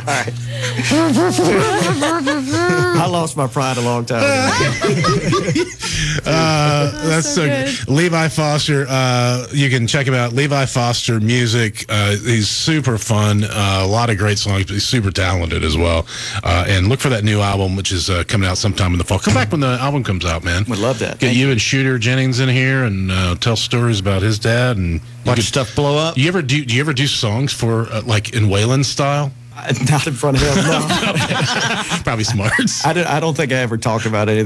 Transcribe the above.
right. I lost my pride a long time ago. That's so good. Levi Foster, you can check him out. Levi Foster Music. He's super fun. A lot of great songs, but he's super talented as well. And look for that new album, which is coming out sometime in the fall. Come back when the album comes out, man. Would love that. Get you and Shooter Jennings in here and tell stories about his dad and watch stuff blow up. Do you ever do songs for like in Waylon style? Not in front of him, no. Probably smart. I don't think I ever talked about any